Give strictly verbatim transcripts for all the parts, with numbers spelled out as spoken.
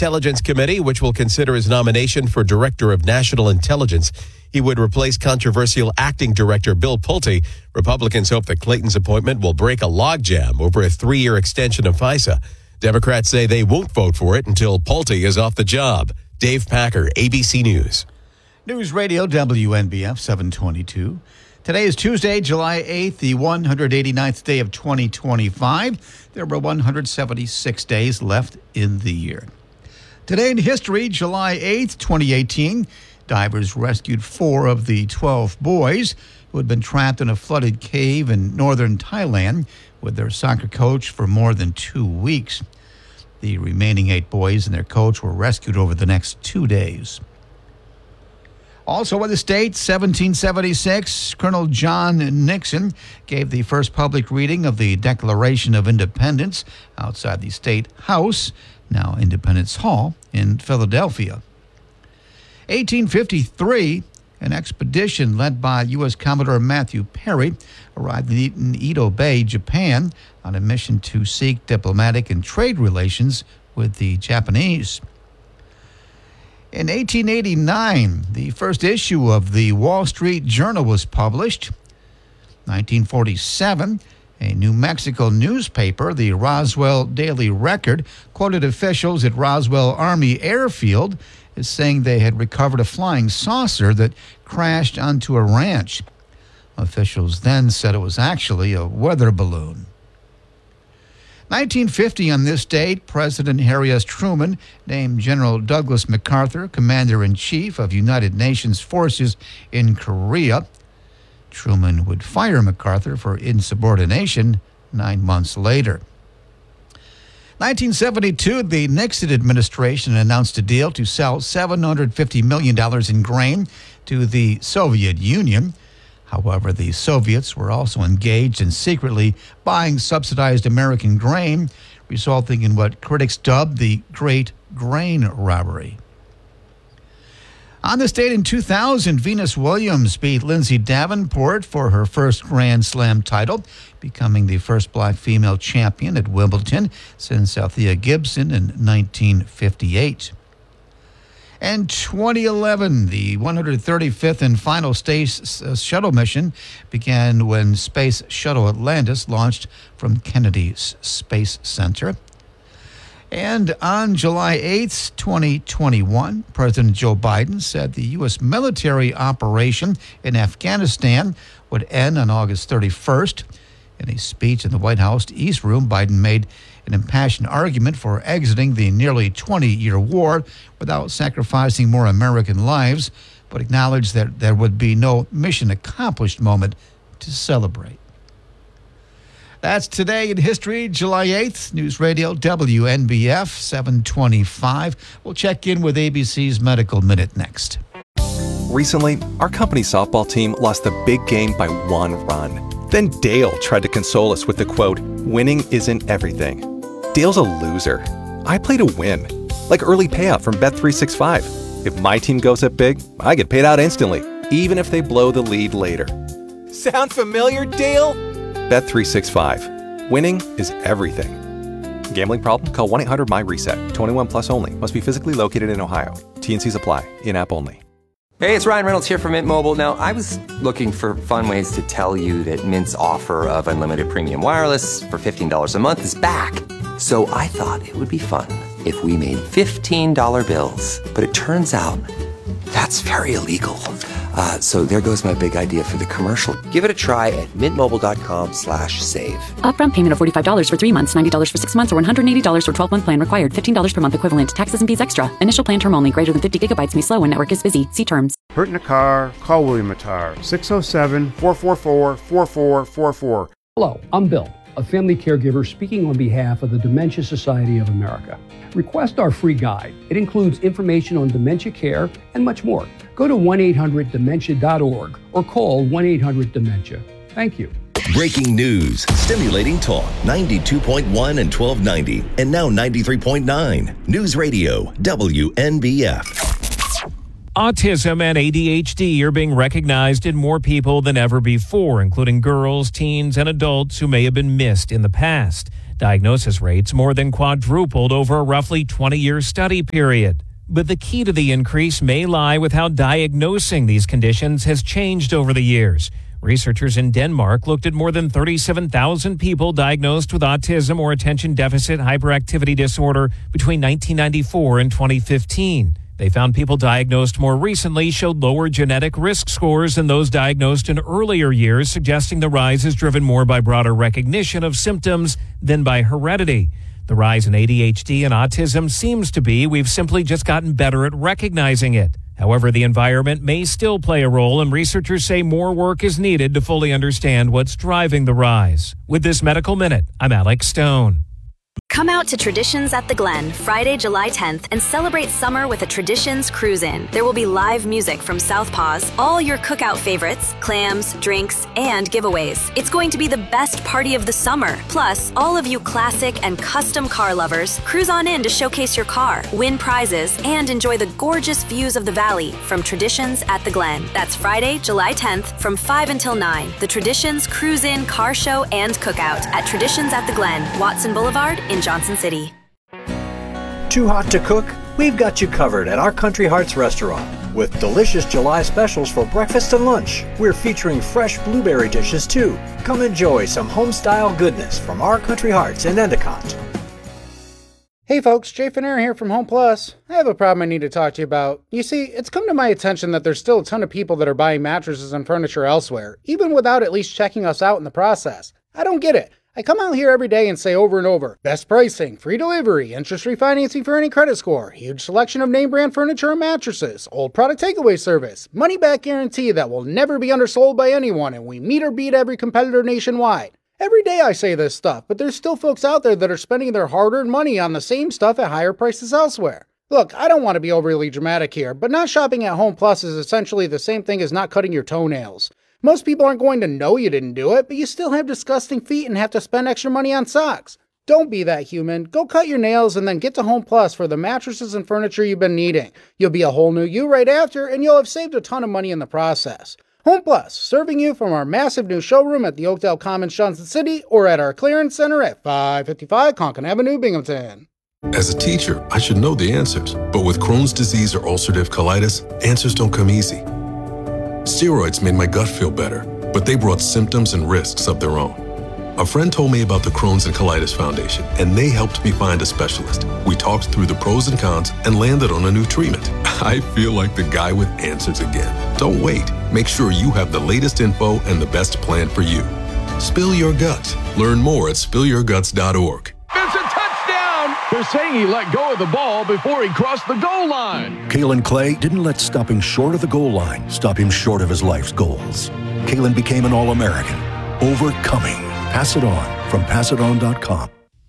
Intelligence Committee, which will consider his nomination for Director of National Intelligence. He would replace controversial acting director Bill Pulte. Republicans hope that Clayton's appointment will break a logjam over a three-year extension of FISA. Democrats say they won't vote for it until Pulte is off the job. Dave Packer, A B C News. News Radio W N B F seven twenty-two. Today is Tuesday, July eighth, the one hundred eighty-ninth day of twenty twenty-five. There were one hundred seventy-six days left in the year. Today in history, July eighth, twenty eighteen, divers rescued four of the twelve boys who had been trapped in a flooded cave in northern Thailand with their soccer coach for more than two weeks. The remaining eight boys and their coach were rescued over the next two days. Also in the state, seventeen seventy-six, Colonel John Nixon gave the first public reading of the Declaration of Independence outside the State House, now Independence Hall, in Philadelphia. eighteen fifty-three, an expedition led by U S Commodore Matthew Perry arrived in Edo Bay, Japan, on a mission to seek diplomatic and trade relations with the Japanese. In eighteen eighty-nine, the first issue of the Wall Street Journal was published. nineteen forty-seven, a New Mexico newspaper, the Roswell Daily Record, quoted officials at Roswell Army Airfield as saying they had recovered a flying saucer that crashed onto a ranch. Officials then said it was actually a weather balloon. nineteen fifty, on this date, President Harry S. Truman named General Douglas MacArthur Commander-in-Chief of United Nations forces in Korea. Truman would fire MacArthur for insubordination nine months later. nineteen seventy-two, the Nixon administration announced a deal to sell seven hundred fifty million dollars in grain to the Soviet Union. However, the Soviets were also engaged in secretly buying subsidized American grain, resulting in what critics dubbed the Great Grain Robbery. On this date in two thousand, Venus Williams beat Lindsay Davenport for her first Grand Slam title, becoming the first black female champion at Wimbledon since Althea Gibson in nineteen fifty-eight. And twenty eleven, the one hundred thirty-fifth and final space shuttle mission began when Space Shuttle Atlantis launched from Kennedy Space Center. And on July eighth, twenty twenty-one, President Joe Biden said the U S military operation in Afghanistan would end on August thirty-first. In a speech in the White House East Room, Biden made an impassioned argument for exiting the nearly twenty-year war without sacrificing more American lives, but acknowledged that there would be no mission accomplished moment to celebrate. That's Today in History, July eighth. News Radio W N B F seven twenty-five. We'll check in with A B C's Medical Minute next. Recently, our company softball team lost the big game by one run. Then Dale tried to console us with the quote, "Winning isn't everything." Dale's a loser. I play to win, like early payout from Bet three sixty-five. If my team goes up big, I get paid out instantly, even if they blow the lead later. Sound familiar, Dale? Bet three sixty-five. Winning is everything. Gambling problem? Call one eight hundred M Y reset. twenty-one plus only. Must be physically located in Ohio. T and Cs apply. In-app only. Hey, it's Ryan Reynolds here from Mint Mobile. Now, I was looking for fun ways to tell you that Mint's offer of unlimited premium wireless for fifteen dollars a month is back. So I thought it would be fun if we made fifteen dollar bills. But it turns out that's very illegal. Uh, so there goes my big idea for the commercial. Give it a try at mintmobile.com slash save. Upfront payment of forty-five dollars for three months, ninety dollars for six months, or one hundred eighty dollars for twelve-month plan required. fifteen dollars per month equivalent. Taxes and fees extra. Initial plan term only. Greater than fifty gigabytes may slow when network is busy. See terms. Hurt in a car? Call William Attar. six oh seven, four four four, four four four four. Hello, I'm Bill, a family caregiver speaking on behalf of the Dementia Society of America. Request our free guide. It includes information on dementia care and much more. Go to one eight hundred dementia dot org or call one eight hundred dementia. Thank you. Breaking news, stimulating talk, ninety-two point one and twelve ninety, and now ninety-three point nine. News Radio, W N B F. Autism and A D H D are being recognized in more people than ever before, including girls, teens, and adults who may have been missed in the past. Diagnosis rates more than quadrupled over a roughly twenty-year study period. But the key to the increase may lie with how diagnosing these conditions has changed over the years. Researchers in Denmark looked at more than thirty-seven thousand people diagnosed with autism or attention deficit hyperactivity disorder between nineteen ninety-four and twenty fifteen. They found people diagnosed more recently showed lower genetic risk scores than those diagnosed in earlier years, suggesting the rise is driven more by broader recognition of symptoms than by heredity. The rise in A D H D and autism seems to be we've simply just gotten better at recognizing it. However, the environment may still play a role, and researchers say more work is needed to fully understand what's driving the rise. With this Medical Minute, I'm Alex Stone. Come out to Traditions at the Glen Friday, July tenth and celebrate summer with a Traditions Cruise-In. There will be live music from Southpaws, all your cookout favorites, clams, drinks, and giveaways. It's going to be the best party of the summer. Plus, all of you classic and custom car lovers, cruise on in to showcase your car, win prizes, and enjoy the gorgeous views of the valley from Traditions at the Glen. That's Friday, July tenth from five until nine. The Traditions Cruise-In Car Show and Cookout at Traditions at the Glen, Watson Boulevard in Johnson City. Too hot to cook? We've got you covered at our Country Hearts restaurant with delicious July specials for breakfast and lunch. We're featuring fresh blueberry dishes too. Come enjoy some home-style goodness from our Country Hearts in Endicott. Hey folks, Jay Finner here from Home Plus. I have a problem I need to talk to you about. You see, it's come to my attention that there's still a ton of people that are buying mattresses and furniture elsewhere, even without at least checking us out in the process. I don't get it. I come out here every day and say over and over, best pricing, free delivery, interest-free financing for any credit score, huge selection of name brand furniture and mattresses, old product takeaway service, money-back guarantee that will never be undersold by anyone, and we meet or beat every competitor nationwide. Every day I say this stuff, but there's still folks out there that are spending their hard-earned money on the same stuff at higher prices elsewhere. Look, I don't want to be overly dramatic here, but not shopping at Home Plus is essentially the same thing as not cutting your toenails. Most people aren't going to know you didn't do it, but you still have disgusting feet and have to spend extra money on socks. Don't be that human. Go cut your nails and then get to Home Plus for the mattresses and furniture you've been needing. You'll be a whole new you right after, and you'll have saved a ton of money in the process. Home Plus, serving you from our massive new showroom at the Oakdale Commons, Johnson City, or at our clearance center at five fifty-five Conkin Avenue, Binghamton. As a teacher, I should know the answers, but with Crohn's disease or ulcerative colitis, answers don't come easy. Steroids made my gut feel better, but they brought symptoms and risks of their own. A friend told me about the Crohn's and Colitis Foundation, and they helped me find a specialist. We talked through the pros and cons and landed on a new treatment. I feel like the guy with answers again. Don't wait. Make sure you have the latest info and the best plan for you. Spill your guts. Learn more at spill your guts dot org. It's a touchdown! They're saying he let go of the ball before he crossed the goal line. Kalen Clay didn't let stopping short of the goal line stop him short of his life's goals. Kalen became an All-American, overcoming. Pass it on from pass it on dot com.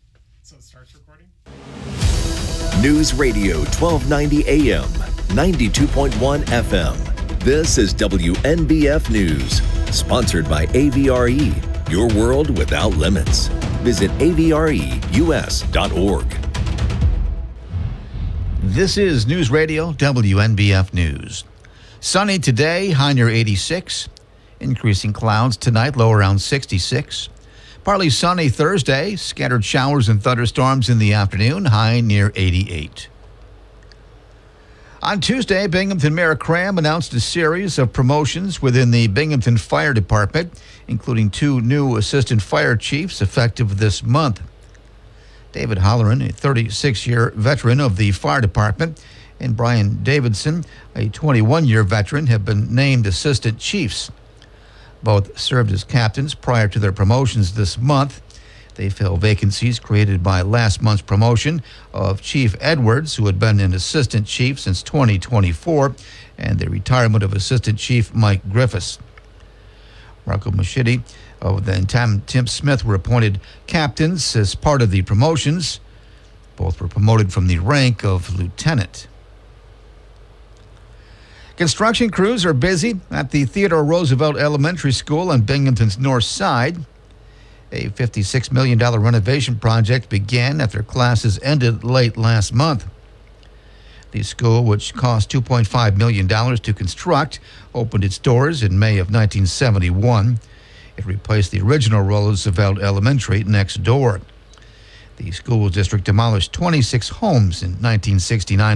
News Radio twelve ninety A M, ninety-two point one F M. This is W N B F News, sponsored by A V R E, your world without limits. Visit A V R E U S dot org. This is News Radio W N B F News. Sunny today, high near eighty-six. Increasing clouds tonight, low around sixty-six. Partly sunny Thursday, scattered showers and thunderstorms in the afternoon, high near eighty-eight. On Tuesday, Binghamton Mayor Cram announced a series of promotions within the Binghamton Fire Department, including two new assistant fire chiefs effective this month. David Holleran, a thirty-six-year veteran of the fire department, and Brian Davidson, a twenty-one-year veteran, have been named assistant chiefs. Both served as captains prior to their promotions this month. They fill vacancies created by last month's promotion of Chief Edwards, who had been an assistant chief since twenty twenty-four, and the retirement of Assistant Chief Mike Griffiths. Marco Machidi of the Tam Tim Smith were appointed captains as part of the promotions. Both were promoted from the rank of lieutenant. Construction crews are busy at the Theodore Roosevelt Elementary School on Binghamton's north side. A fifty-six million dollars renovation project began after classes ended late last month. The school, which cost two point five million dollars to construct, opened its doors in May of nineteen seventy-one. It replaced the original Roosevelt Elementary next door. The school district demolished twenty-six homes in nineteen sixty-nine.